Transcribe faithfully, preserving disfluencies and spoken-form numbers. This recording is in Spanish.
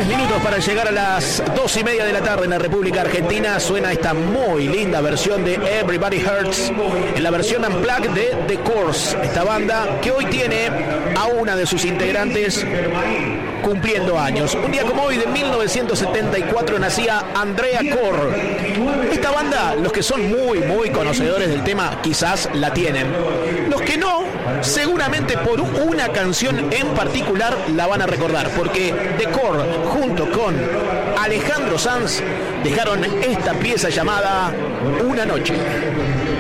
Tres minutos para llegar a las dos y media de la tarde en la República Argentina. Suena esta muy linda versión de Everybody Hurts en la versión unplugged de The Course, esta banda que hoy tiene a una de sus integrantes cumpliendo años. Un día como hoy de mil novecientos setenta y cuatro nacía Andrea Corr. Esta banda, los que son muy muy conocedores del tema quizás la tienen. Los que no, seguramente por una canción en particular la van a recordar, porque The Corr junto con Alejandro Sanz dejaron esta pieza llamada Una Noche.